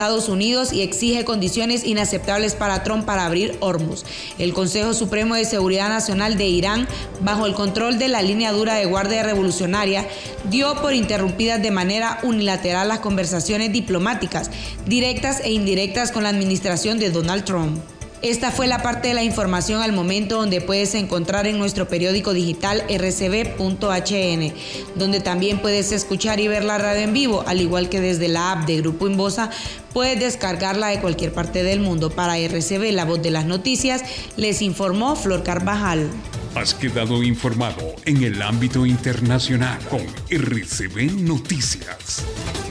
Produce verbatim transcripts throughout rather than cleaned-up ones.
Estados Unidos y exige condiciones inaceptables para Trump para abrir Hormuz. El Consejo Supremo de Seguridad Nacional de Irán, bajo el control de la línea dura de Guardia Revolucionaria, dio por interrumpidas de manera unilateral las conversaciones diplomáticas, directas e indirectas con la administración de Donald Trump. Esta fue la parte de la información al momento, donde puedes encontrar en nuestro periódico digital erre ce ve punto hache ene, donde también puedes escuchar y ver la radio en vivo, al igual que desde la app de Grupo Inbosa puedes descargarla de cualquier parte del mundo. Para erre ce ve, la voz de las noticias, les informó Flor Carvajal. Has quedado informado en el ámbito internacional con erre ce ve Noticias.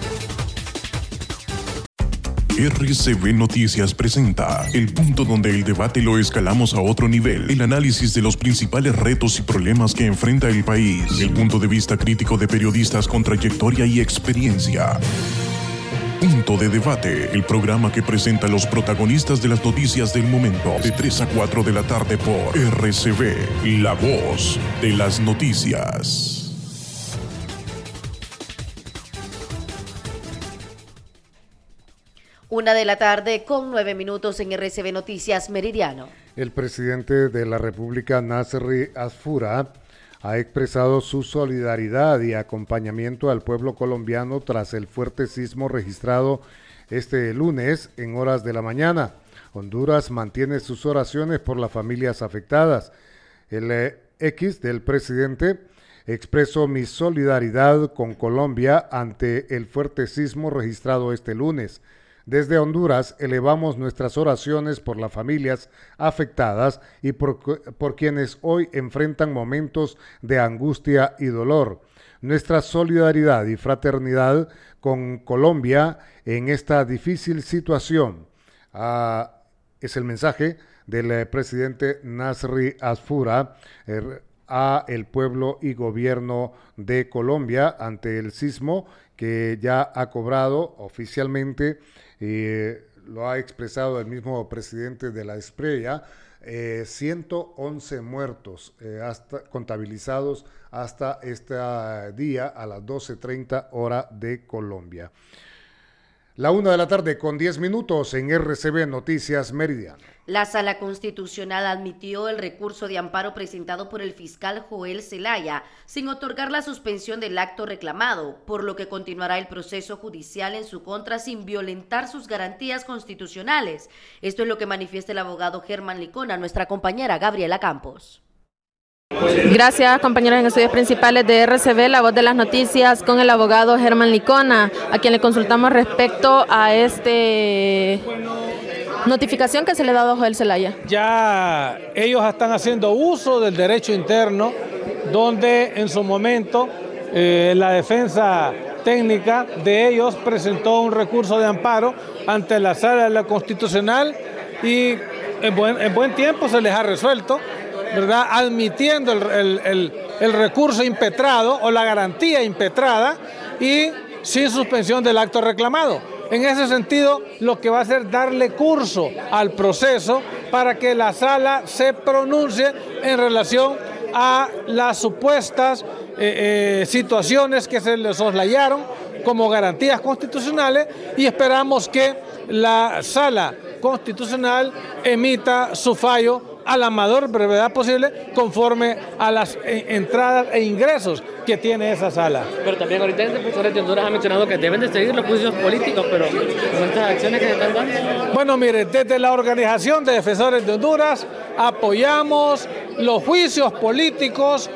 erre ce ve Noticias presenta el punto donde el debate lo escalamos a otro nivel, el análisis de los principales retos y problemas que enfrenta el país, el punto de vista crítico de periodistas con trayectoria y experiencia. Punto de Debate, el programa que presenta a los protagonistas de las noticias del momento, de tres a cuatro de la tarde por erre ce ve, la voz de las noticias. Una de la tarde con nueve minutos en erre ce ve Noticias Meridiano. El presidente de la República, Nasri Asfura, ha expresado su solidaridad y acompañamiento al pueblo colombiano tras el fuerte sismo registrado este lunes en horas de la mañana. Honduras mantiene sus oraciones por las familias afectadas. El eh, X del presidente expresó mi solidaridad con Colombia ante el fuerte sismo registrado este lunes. Desde Honduras elevamos nuestras oraciones por las familias afectadas y por, por quienes hoy enfrentan momentos de angustia y dolor. Nuestra solidaridad y fraternidad con Colombia en esta difícil situación. Ah, es el mensaje del eh, presidente Nasri Asfura eh, a el pueblo y gobierno de Colombia ante el sismo que ya ha cobrado oficialmente. Eh, lo ha expresado el mismo presidente de la Espriella, eh, ciento once muertos eh, hasta, contabilizados hasta este día a las doce treinta hora de Colombia. La una de la tarde con diez minutos en erre ce ve Noticias Meridiano. La Sala Constitucional admitió el recurso de amparo presentado por el fiscal Joel Zelaya sin otorgar la suspensión del acto reclamado, por lo que continuará el proceso judicial en su contra sin violentar sus garantías constitucionales. Esto es lo que manifiesta el abogado Germán Licona, nuestra compañera Gabriela Campos. Gracias, compañeros en estudios principales de erre ce ve, la voz de las noticias, con el abogado Germán Licona, a quien le consultamos respecto a este notificación que se le ha dado a Joel Zelaya. Ya ellos están haciendo uso del derecho interno, donde en su momento eh, la defensa técnica de ellos presentó un recurso de amparo ante la Sala Constitucional y en buen, en buen tiempo se les ha resuelto, ¿verdad?, admitiendo el, el, el, el recurso impetrado o la garantía impetrada y sin suspensión del acto reclamado. En ese sentido, lo que va a hacer es darle curso al proceso para que la sala se pronuncie en relación a las supuestas eh, eh, situaciones que se le soslayaron como garantías constitucionales, y esperamos que la sala constitucional emita su fallo a la mayor brevedad posible conforme a las entradas e ingresos que tiene esa sala. Pero también ahorita el defensor de Honduras ha mencionado que deben de seguir los juicios políticos, pero con estas acciones que se están dando. Bueno, mire, desde la Organización de Defensores de Honduras apoyamos los juicios políticos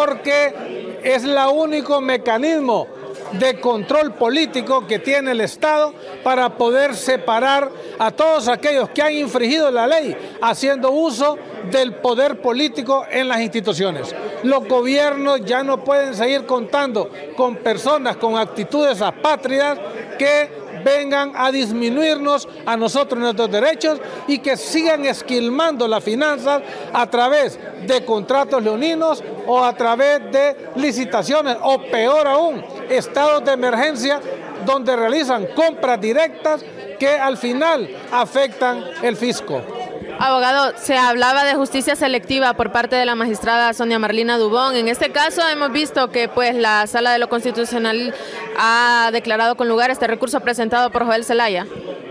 porque es el único mecanismo de control político que tiene el Estado para poder separar a todos aquellos que han infringido la ley haciendo uso del poder político en las instituciones. Los gobiernos ya no pueden seguir contando con personas con actitudes apátridas que vengan a disminuirnos a nosotros nuestros derechos y que sigan esquilmando las finanzas a través de contratos leoninos o a través de licitaciones o peor aún, estados de emergencia donde realizan compras directas que al final afectan el fisco. Abogado, se hablaba de justicia selectiva por parte de la magistrada Sonia Marlina Dubón. En este caso hemos visto que pues la Sala de lo Constitucional ha declarado con lugar este recurso presentado por Joel Zelaya.